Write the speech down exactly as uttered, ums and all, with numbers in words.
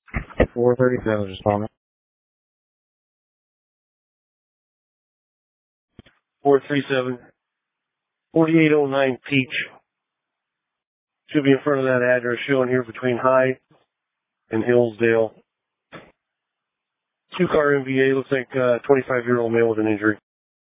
four thirty-seven, responding. four three seven, forty-eight oh nine Peach. Should be in front of that address shown here between High and Hillsdale. Two car M V A, looks like a twenty-five year old male with an injury.